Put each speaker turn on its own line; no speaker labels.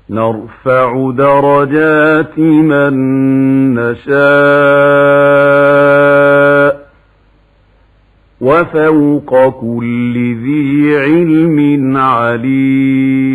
نرفع درجات من نشاء وفوق كل ذي علم عليم